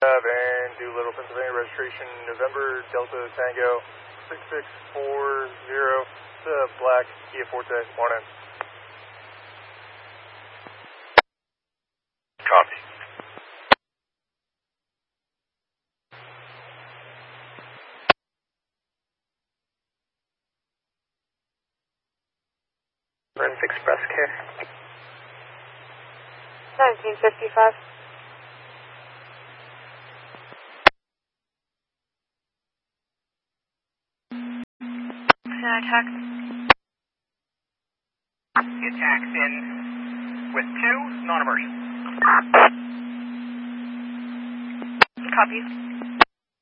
and Doolittle, Pennsylvania, registration November Delta Tango 6640, the black Kia Forte, morning. Copy. Lens Express Care. 1955. Tax. Get tax in with 2, non-emergent. Copy.